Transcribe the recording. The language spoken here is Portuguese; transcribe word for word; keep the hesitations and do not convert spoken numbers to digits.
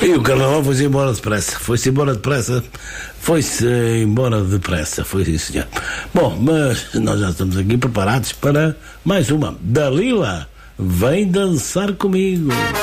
E o carnaval foi-se embora depressa, foi-se embora depressa, foi-se embora depressa, foi sim, senhor. Bom, mas nós já estamos aqui preparados para mais uma. Dalila, vem dançar comigo.